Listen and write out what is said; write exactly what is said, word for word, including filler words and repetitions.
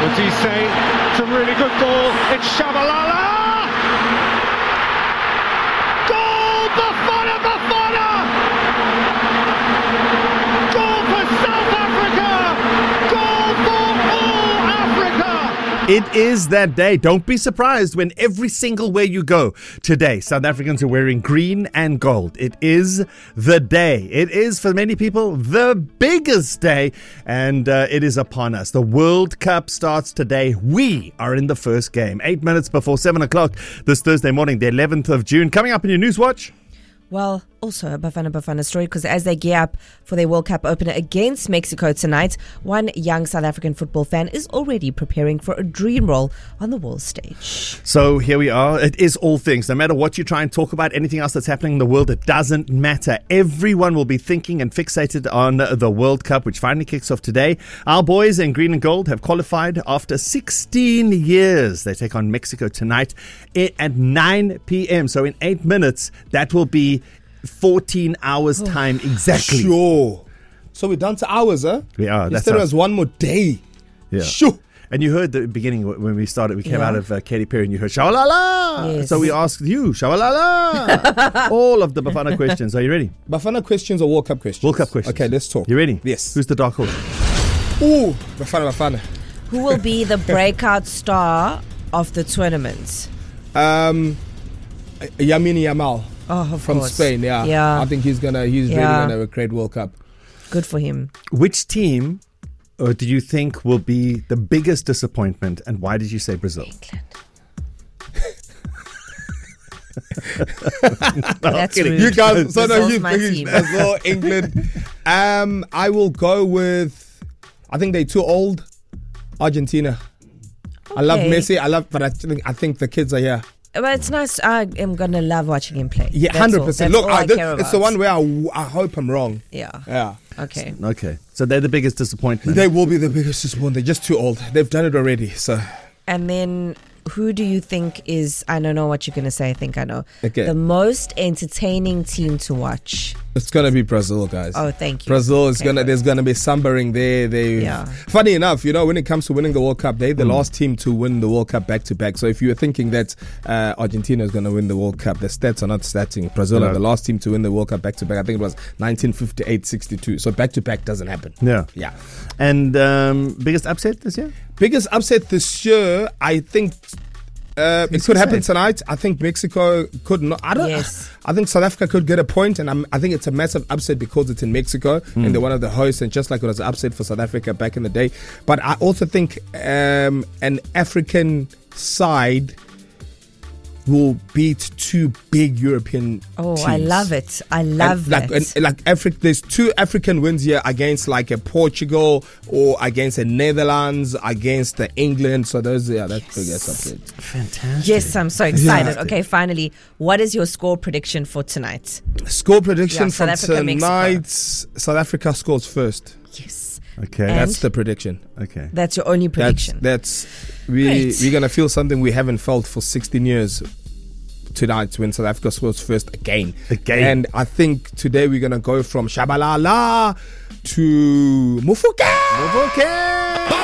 Olise, it's a really good ball, it's Shabalala! Goal, Bafana, Bafana! Goal for South Africa! Goal for all Africa! It is that day. Don't be surprised when every single way you go today, South Africans are wearing green and gold. It is the day. It is, for many people, the biggest day, and uh, it is upon us. The World Cup starts today. We are in the first game. Eight minutes before seven o'clock this Thursday morning, the eleventh of June. Coming up in your Newswatch. Well, also a Bafana Bafana story, because as they gear up for their World Cup opener against Mexico tonight, one young South African football fan is already preparing for a dream role on the world stage. So here we are. It is all things. No matter what you try and talk about, anything else that's happening in the world, it doesn't matter. Everyone will be thinking and fixated on the World Cup, which finally kicks off today. Our boys in green and gold have qualified after sixteen years. They take on Mexico tonight at nine p.m. So in eight minutes, that will be fourteen hours time exactly. Sure. So we're down to hours, huh? We are. That's Instead of us one more day. Yeah. Sure. And you heard the beginning when we started, we came Yeah. out of uh, Katy Perry and you heard Shawalala. Yes. So we asked you, Shawalala. All of the Bafana questions. Are you ready? Bafana questions or World Cup questions? World Cup questions. Okay, let's talk. You ready? Yes. Who's the dark horse? Ooh, Bafana Bafana. Who will be the breakout star of the tournament? Um, Yamini Yamal. Oh, of From course. Spain, yeah. Yeah. I think he's gonna he's Yeah. really gonna have a great World Cup. Good for him. Which team or do you think will be the biggest disappointment, and why did you say Brazil? England. That's kidding. rude. You guys, so no, Brazil's you my think team. Brazil, England. Um, I will go with. I think they're too old. Argentina. I love Okay. Messi. I love, but I think I think the kids are here. But it's nice. I am going to love watching him play. Yeah, That's hundred all- percent. that's Look, all I, I this, care it's the about. one where I, I hope I'm wrong. Yeah. Yeah, Okay. Okay. So they're the biggest disappointment. they will be the biggest disappointment. They're just too old. They've done it already. So And then who do you think is, I don't know what you're going to say, I think I know, Okay. the most entertaining team to watch? it's gonna be Brazil, guys. Oh, thank you. Brazil is Okay, gonna. good. There's gonna be Sambering there. They. Yeah. Funny enough, you know, when it comes to winning the World Cup, they're the last team to win the World Cup back to back. So if you were thinking that uh, Argentina is gonna win the World Cup, the stats are not stating. Brazil No. are the last team to win the World Cup back to back. I think it was nineteen fifty-eight sixty-two. So back to back doesn't happen. Yeah. Yeah. And um, biggest upset this year? Biggest upset this year, I think. Uh, it Who's could to happen say? tonight. I think Mexico could not. I don't. Yes. I think South Africa could get a point, and I'm, I think it's a massive upset because it's in Mexico and they're one of the hosts, and just like it was an upset for South Africa back in the day. But I also think um, an African side will beat two big European Oh, teams. I love it. I love And like, that. and, like Africa, there's two African wins here against like a Portugal or against the Netherlands, against the England. So those, yeah, that's biggest upset. Fantastic. Yes, I'm so excited. Yeah. Okay, finally, what is your score prediction for tonight? Score prediction Yeah, South from Africa, tonight. Mexico. South Africa scores first. Yes. Okay. And- That's the prediction. okay. That's your only That's prediction. that's we Great. we're gonna feel something we haven't felt for sixteen years tonight when South Africa scores first again. Again. And I think today we're gonna go from Shabalala to Mufuke. Okay.